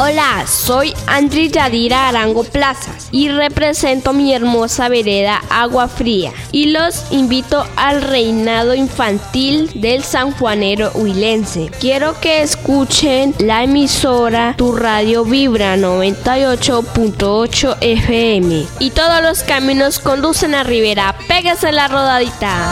Hola, soy Andri Yadira Arango Plazas y represento mi hermosa vereda Agua Fría y los invito al reinado infantil del sanjuanero huilense. Quiero que escuchen la emisora Tu Radio Vibra 98.8 FM y todos los caminos conducen a Rivera. Pégase la rodadita.